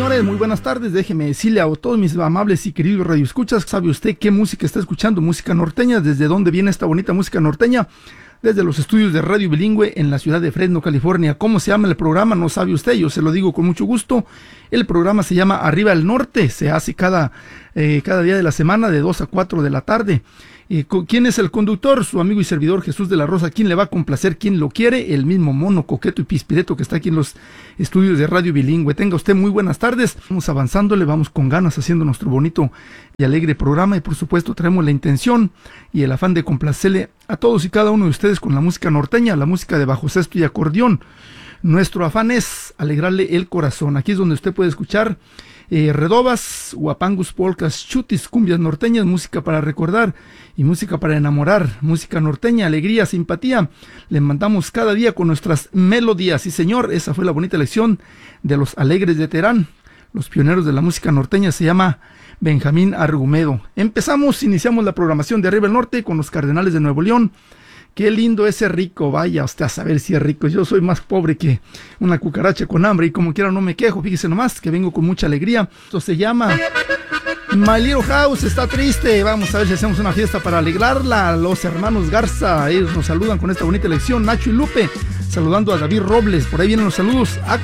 señores, muy buenas tardes. Déjeme decirle a todos mis amables y queridos radioescuchas, ¿sabe usted qué música está escuchando? Música norteña. ¿Desde dónde viene esta bonita música norteña? Desde los estudios de Radio Bilingüe en la ciudad de Fresno, California. ¿Cómo se llama el programa? No sabe usted, yo se lo digo con mucho gusto. El programa se llama Arriba al Norte. Se hace cada día de la semana de 2 a 4 de la tarde. ¿Quién es el conductor? Su amigo y servidor Jesús de la Rosa. ¿Quién le va a complacer? ¿Quién lo quiere? El mismo mono, coqueto y pispireto que está aquí en los estudios de Radio Bilingüe. Tenga usted muy buenas tardes. Vamos avanzándole, vamos con ganas haciendo nuestro bonito y alegre programa. Y por supuesto traemos la intención y el afán de complacerle a todos y cada uno de ustedes con la música norteña, la música de bajo sexto y acordeón. Nuestro afán es alegrarle el corazón. Aquí es donde usted puede escuchar redobas, huapangus, polcas, chutis, cumbias norteñas, música para recordar y música para enamorar, música norteña, alegría, simpatía. Le mandamos cada día con nuestras melodías. Sí, señor, esa fue la bonita lección de los Alegres de Terán. Los pioneros de la música norteña se llama Benjamín Argumedo. Iniciamos la programación de Arriba al Norte con los Cardenales de Nuevo León. Qué lindo ese rico, vaya usted a saber si es rico. Yo soy más pobre que una cucaracha con hambre y como quiera no me quejo. Fíjese nomás que vengo con mucha alegría. Esto se llama My Little House, está triste. Vamos a ver si hacemos una fiesta para alegrarla. Los hermanos Garza, ellos nos saludan con esta bonita lección. Nacho y Lupe, saludando a David Robles. Por ahí vienen los saludos.